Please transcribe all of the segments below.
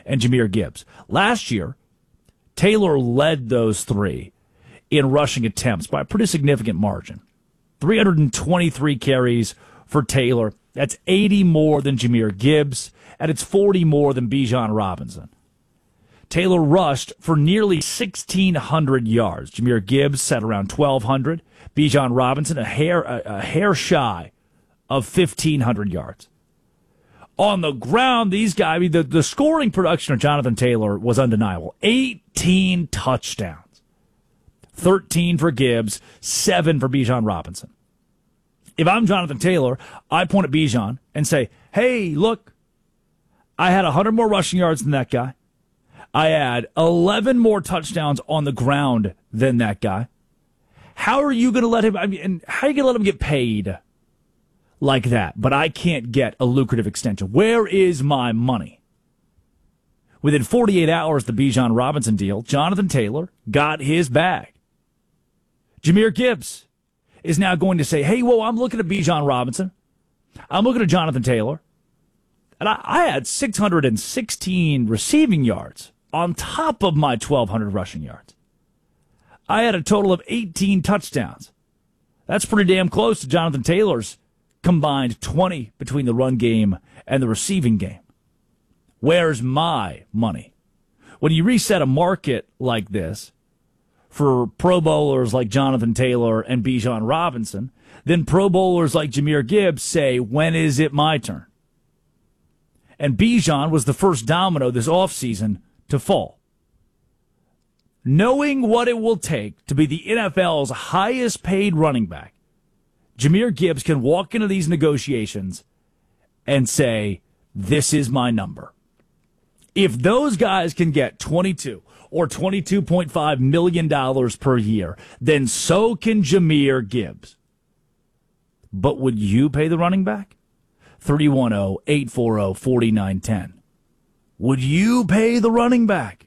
and Jahmyr Gibbs. Last year, Taylor led those three in rushing attempts by a pretty significant margin. 323 carries for Taylor. That's 80 more than Jahmyr Gibbs, and it's 40 more than Bijan Robinson. Taylor rushed for nearly 1,600 yards. Jahmyr Gibbs sat around 1,200. Bijan Robinson a hair shy of 1,500 yards. On the ground, these guys, the scoring production of Jonathan Taylor was undeniable. 18 touchdowns. 13 for Gibbs, 7 for Bijan Robinson. If I'm Jonathan Taylor, I point at Bijan and say, hey, look, I had 100 more rushing yards than that guy. I had 11 more touchdowns on the ground than that guy. How are you going to let him, how are you going to let him get paid like that? But I can't get a lucrative extension. Where is my money? Within 48 hours, the Bijan Robinson deal, Jonathan Taylor got his bag. Jahmyr Gibbs is now going to say, hey, whoa, I'm looking at Bijan Robinson. I'm looking at Jonathan Taylor. And I had 616 receiving yards on top of my 1,200 rushing yards. I had a total of 18 touchdowns. That's pretty damn close to Jonathan Taylor's combined 20 between the run game and the receiving game. Where's my money? When you reset a market like this for Pro Bowlers like Jonathan Taylor and Bijan Robinson, then Pro Bowlers like Jahmyr Gibbs say, when is it my turn? And Bijan was the first domino this offseason to fall. Knowing what it will take to be the NFL's highest paid running back, Jahmyr Gibbs can walk into these negotiations and say, this is my number. If those guys can get $22 or $22.5 million per year, then so can Jahmyr Gibbs. But would you pay the running back? 310-840-4910. Would you pay the running back?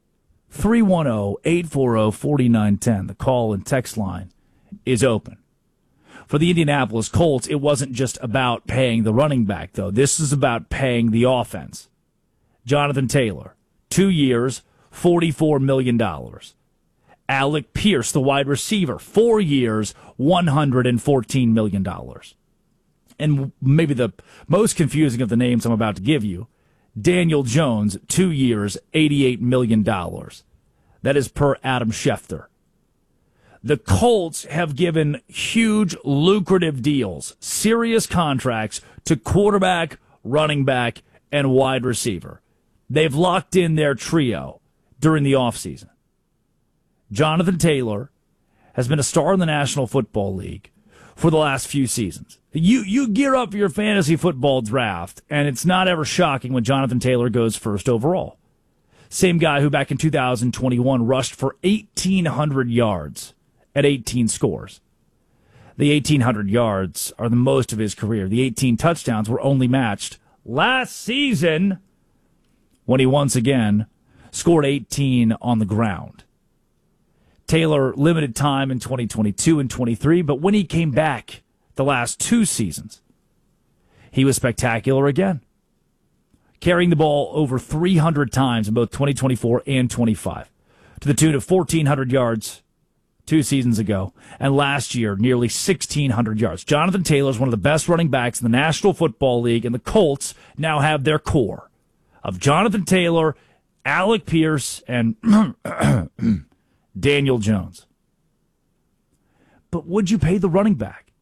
310-840-4910. The call and text line is open. For the Indianapolis Colts, it wasn't just about paying the running back, though. This is about paying the offense. Jonathan Taylor, 2 years, $44 million. Alec Pierce, the wide receiver, 4 years, $114 million. And maybe the most confusing of the names I'm about to give you, Daniel Jones, 2 years, $88 million. That is per Adam Schefter. The Colts have given huge, lucrative deals, serious contracts to quarterback, running back, and wide receiver. They've locked in their trio during the offseason. Jonathan Taylor has been a star in the National Football League for the last few seasons. You gear up for your fantasy football draft, and it's not ever shocking when Jonathan Taylor goes first overall. Same guy who back in 2021 rushed for 1,800 yards at 18 scores. The 1,800 yards are the most of his career. The 18 touchdowns were only matched last season when he once again scored 18 on the ground. Taylor limited time in 2022 and 23, but when he came back the last 2 seasons, he was spectacular again, carrying the ball over 300 times in both 2024 and 25, to the tune of 1,400 yards 2 seasons ago, and last year, nearly 1,600 yards. Jonathan Taylor is one of the best running backs in the National Football League, and the Colts now have their core of Jonathan Taylor, Alec Pierce, and Daniel Jones. But would you pay the running back?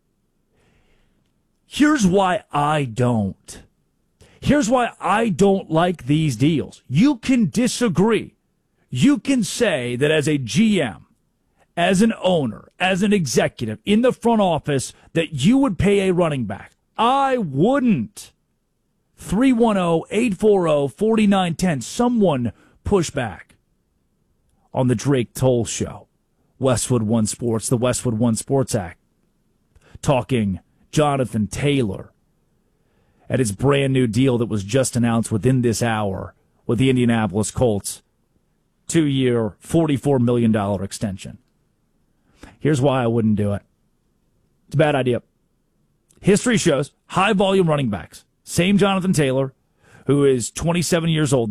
Here's why I don't. Here's why I don't like these deals. You can disagree. You can say that as a GM, as an owner, as an executive in the front office, that you would pay a running back. I wouldn't. 310-840-4910. Someone push back on the Drake Toll Show. Westwood One Sports, the Westwood One Sports Act. Talking Jonathan Taylor at his brand new deal that was just announced within this hour with the Indianapolis Colts. 2-year, $44 million extension. Here's why I wouldn't do it. It's a bad idea. History shows high volume running backs. Same Jonathan Taylor, who is 27 years old.